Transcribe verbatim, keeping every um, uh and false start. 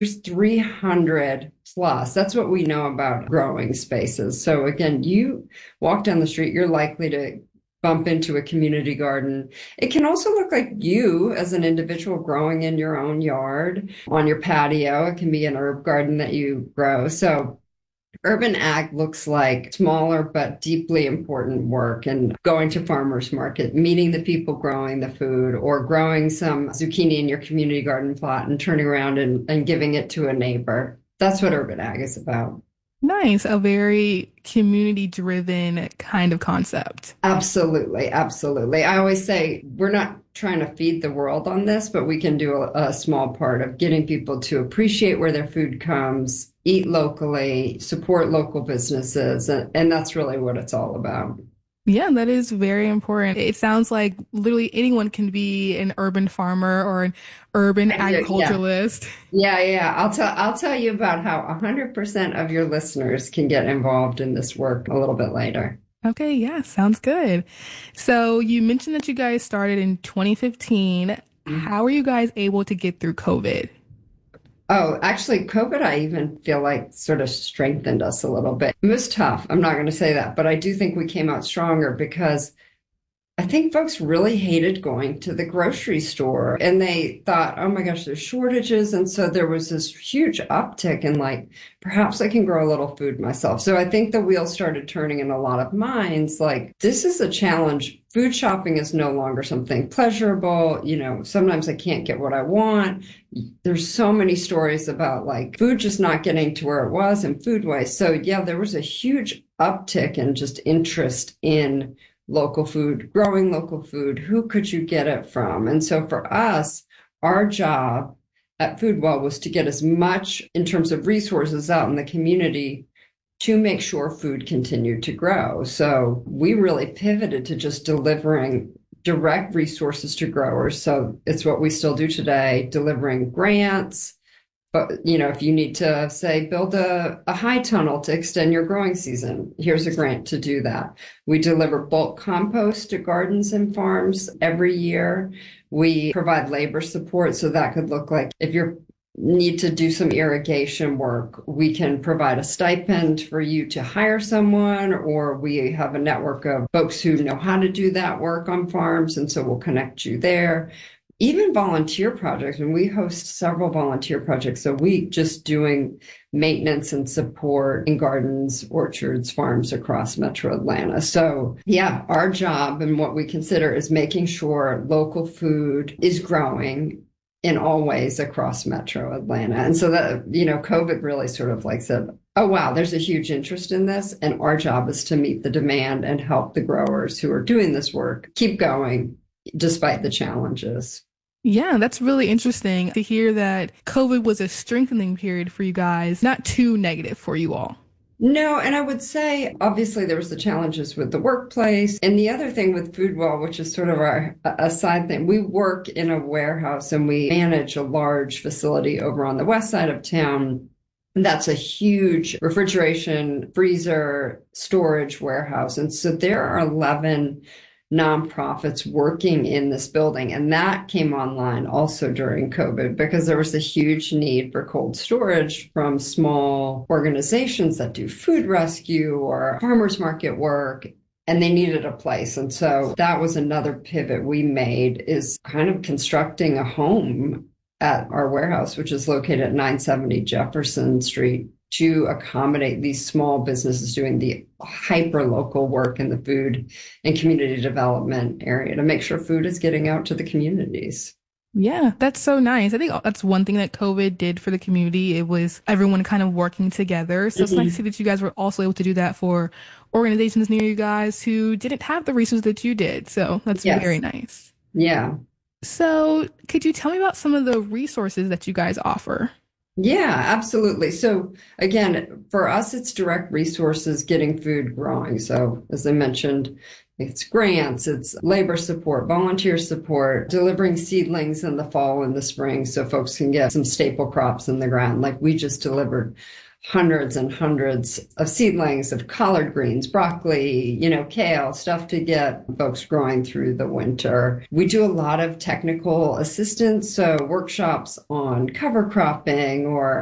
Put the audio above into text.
There's three hundred plus. That's what we know about growing spaces. So again, you walk down the street, you're likely to bump into a community garden. It can also look like you as an individual growing in your own yard, on your patio. It can be an herb garden that you grow. So urban ag looks like smaller but deeply important work and going to farmers market, meeting the people growing the food, or growing some zucchini in your community garden plot and turning around and, and giving it to a neighbor. That's what urban ag is about. Nice, a very community driven kind of concept. Absolutely, absolutely. I always say we're not trying to feed the world on this, but we can do a, a small part of getting people to appreciate where their food comes, eat locally, support local businesses, and, and that's really what it's all about. Yeah, that is very important. It sounds like literally anyone can be an urban farmer or an urban Yeah, yeah, agriculturalist. yeah, yeah. I'll tell I'll tell you about how one hundred percent of your listeners can get involved in this work a little bit later. Okay, yeah, sounds good. So you mentioned that you guys started in twenty fifteen. How are you guys able to get through COVID? Oh, actually, COVID, I even feel like sort of strengthened us a little bit. It was tough. I'm not going to say that, but I do think we came out stronger because I think folks really hated going to the grocery store and they thought, oh my gosh, there's shortages. And so there was this huge uptick in like, perhaps I can grow a little food myself. So I think the wheels started turning in a lot of minds. Like, this is a challenge. Food shopping is no longer something pleasurable. You know, sometimes I can't get what I want. There's so many stories about like food just not getting to where it was and food waste. So yeah, there was a huge uptick in just interest in local food, growing local food. Who could you get it from? And so for us, our job at Foodwell was to get as much in terms of resources out in the community to make sure food continued to grow. So we really pivoted to just delivering direct resources to growers. So it's what we still do today, delivering grants. But, you know, if you need to, say, build a, a high tunnel to extend your growing season, here's a grant to do that. We deliver bulk compost to gardens and farms every year. We provide labor support. So that could look like if you need to do some irrigation work, we can provide a stipend for you to hire someone, or we have a network of folks who know how to do that work on farms. And so we'll connect you there. Even volunteer projects, and we host several volunteer projects a week just doing maintenance and support in gardens, orchards, farms across Metro Atlanta. So yeah, our job and what we consider is making sure local food is growing in all ways across Metro Atlanta. And so that, you know, COVID really sort of like said, oh, wow, there's a huge interest in this. And our job is to meet the demand and help the growers who are doing this work keep going despite the challenges. Yeah, that's really interesting to hear that COVID was a strengthening period for you guys, not too negative for you all. No, and I would say obviously there was the challenges with the workplace. And the other thing with Foodwell, which is sort of our a side thing, we work in a warehouse and we manage a large facility over on the west side of town. That's a huge refrigeration, freezer, storage warehouse. And so there are eleven nonprofits working in this building. And that came online also during COVID because there was a huge need for cold storage from small organizations that do food rescue or farmers market work. And they needed a place. And so that was another pivot we made, is kind of constructing a home at our warehouse, which is located at nine seventy Jefferson Street, to accommodate these small businesses doing the hyper local work in the food and community development area to make sure food is getting out to the communities. Yeah, that's so nice. I think that's one thing that COVID did for the community. It was everyone kind of working together. So it's nice to Mhm. see that you guys were also able to do that for organizations near you guys who didn't have the resources that you did. So that's very Yes. nice. Yeah. So could you tell me about some of the resources that you guys offer? Yeah, absolutely. So again, for us, it's direct resources, getting food growing. So as I mentioned, It's grants, it's labor support, volunteer support, delivering seedlings in the fall and the spring so folks can get some staple crops in the ground. Like we just delivered hundreds and hundreds of seedlings of collard greens, broccoli, you know, kale, stuff to get folks growing through the winter. We do a lot of technical assistance, so workshops on cover cropping or